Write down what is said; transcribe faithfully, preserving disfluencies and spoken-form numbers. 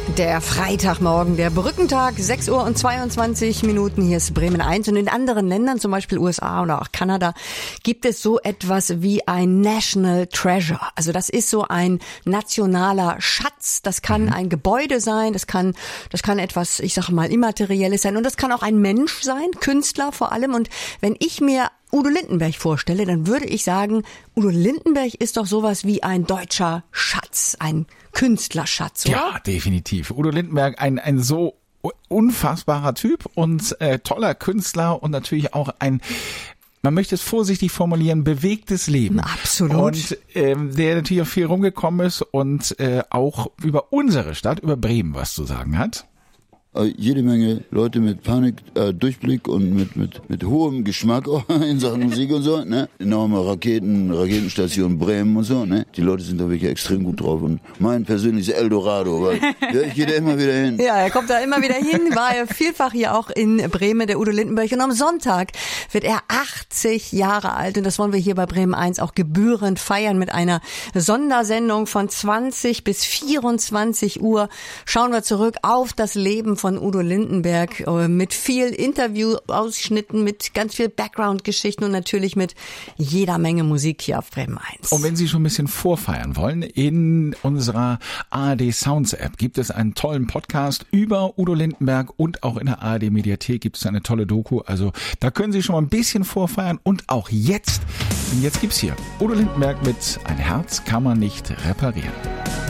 Der Freitagmorgen, der Brückentag, sechs Uhr und zweiundzwanzig Minuten. Hier ist Bremen eins. Und in anderen Ländern, zum Beispiel U S A oder auch Kanada, gibt es so etwas wie ein National Treasure. Also das ist so ein nationaler Schatz. Das kann ein Gebäude sein, das kann, das kann etwas, ich sage mal, Immaterielles sein. Und das kann auch ein Mensch sein, Künstler vor allem. Und wenn ich mir Udo Lindenberg vorstelle, dann würde ich sagen, Udo Lindenberg ist doch sowas wie ein deutscher Schatz, ein Künstlerschatz, oder? Ja, definitiv. Udo Lindenberg, ein, ein so unfassbarer Typ und äh, toller Künstler und natürlich auch ein, man möchte es vorsichtig formulieren, bewegtes Leben. Absolut. Und ähm, der natürlich auch viel rumgekommen ist und äh, auch über unsere Stadt, über Bremen was zu sagen hat. Jede Menge Leute mit Panik, äh, Durchblick und mit, mit, mit hohem Geschmack auch in Sachen Musik und so, ne? Enorme Raketen, Raketenstation Bremen und so, ne? Die Leute sind da wirklich extrem gut drauf und mein persönliches Eldorado, weil ja, ich gehe da immer wieder hin. Ja, er kommt da immer wieder hin, war er vielfach hier auch in Bremen, der Udo Lindenberg. Und am Sonntag wird er achtzig Jahre alt und das wollen wir hier bei Bremen eins auch gebührend feiern mit einer Sondersendung von zwanzig bis vierundzwanzig Uhr. Schauen wir zurück auf das Leben von von Udo Lindenberg mit viel Interview-Ausschnitten, mit ganz viel Background-Geschichten und natürlich mit jeder Menge Musik hier auf Bremen eins. Und wenn Sie schon ein bisschen vorfeiern wollen, in unserer A R D Sounds App gibt es einen tollen Podcast über Udo Lindenberg und auch in der A R D Mediathek gibt es eine tolle Doku. Also da können Sie schon mal ein bisschen vorfeiern und auch jetzt, denn jetzt gibt's hier Udo Lindenberg mit Ein Herz kann man nicht reparieren.